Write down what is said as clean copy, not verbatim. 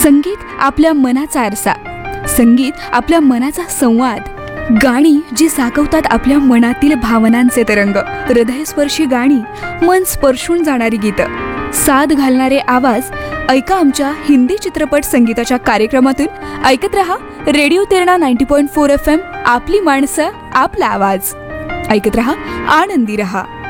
संगीत आपल्या मनाचा आरसा, संगीत आपल्या मनाचा संवाद, गाणी जी साकवतात आपल्या मनातील भावनांचे तरंग, हृदयस्पर्शी गाणी, मन स्पर्शून जाणारी गीतं, साद घालणारे आवाज. ऐका आमच्या हिंदी चित्रपट संगीताच्या कार्यक्रमातून. ऐकत रहा रेडिओ तेरणा 90.4 FM. आपली माणसं, आपला आवाज. ऐकत रहा, आनंदी रहा.